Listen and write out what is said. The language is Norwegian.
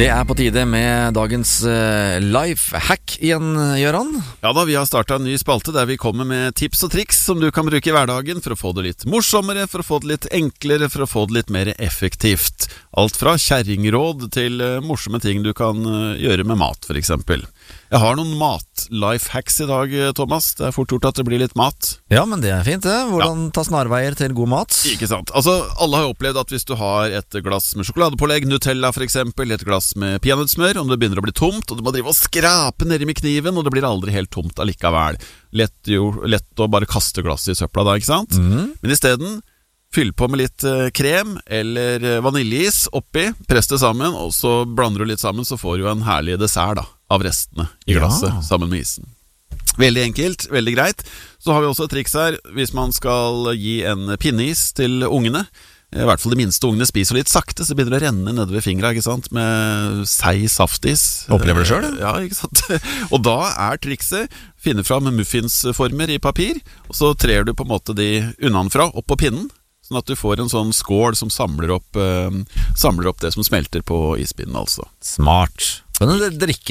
Det på tide med dagens life hack igjen, Gøran. Ja da, vi har startet en ny spalte der vi kommer med tips og triks som du kan bruke i hverdagen for å få det litt morsommere, for å få det litt enklere, for å få det litt mer effektivt. Alt fra kjerringråd til morsomme ting du kan gjøre med mat, for eksempel. Jeg har noen mat-life hacks i dag, Thomas. Det fort gjort at det blir litt mat. Ja, men det fint det. Hvordan ta snarveier til god mat? Ikke sant. Altså, alle har jo opplevd at hvis du har et glass med sjokoladepålegg, Nutella for eksempel, et glass med peanøttsmør, om det begynner å bli tomt, og du må drive og skrape nedi med kniven, og det blir aldri helt tomt allikevel. Lett å bare kaste glasset i søpla da, ikke sant? Men i stedet, fyll på med litt krem eller vaniljeis oppi, press det sammen, og så blander du litt sammen, så får du en herlig dessert da, av restene i glasset sammen med isen. Veldig enkelt, veldig greit. Så har vi også et triks her, hvis man skal gi en pinneis til ungene. I hvert fall de minste ungene spiser litt sakte, så begynner det å renne nede ved fingra, ikke sant? Med seig saftis. Opplever det selv? Ja, ikke sant? Og da trikset, finne fram muffinsformer i papir, og så trer du på en måte de unnanfra opp på pinnen, sånn at du får en sånn skål som samler opp det som smelter på ispinnen, altså. Smart. Kan du drikke